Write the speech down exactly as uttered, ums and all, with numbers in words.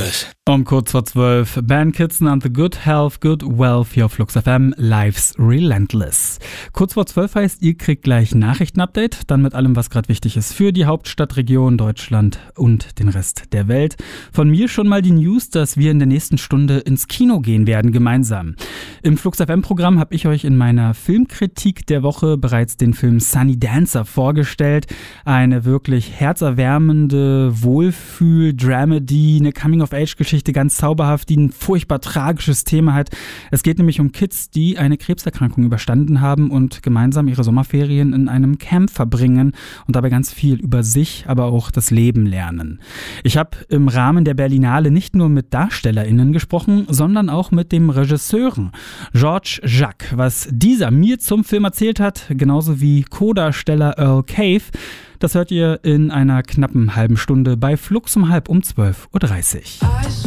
was? Um kurz vor zwölf, Ben Kitson and the Good Health, Good Wealth hier auf Flux F M, Life's Relentless. Kurz vor zwölf heißt, ihr kriegt gleich Nachrichtenupdate, dann mit allem, was gerade wichtig ist für die Hauptstadtregion, Deutschland und den Rest der Welt. Von mir schon mal die News, dass wir in der nächsten Stunde ins Kino gehen werden, gemeinsam. Im Flux F M-Programm habe ich euch in meiner Filmkritik der Woche bereits den Film Sunny Dancer vorgestellt. Eine wirklich herzerwärmende Wohlfühl-Dramedy, eine Coming-of-Age-Geschichte, ganz zauberhaft, die ein furchtbar tragisches Thema hat. Es geht nämlich um Kids, die eine Krebserkrankung überstanden haben und gemeinsam ihre Sommerferien in einem Camp verbringen und dabei ganz viel über sich, aber auch das Leben lernen. Ich habe im Rahmen der Berlinale nicht nur mit DarstellerInnen gesprochen, sondern auch mit dem Regisseuren Georges Jacques. Was dieser mir zum Film erzählt hat, genauso wie Co-Darsteller Earl Cave, das hört ihr in einer knappen halben Stunde bei Flux um halb um zwölf Uhr dreißig.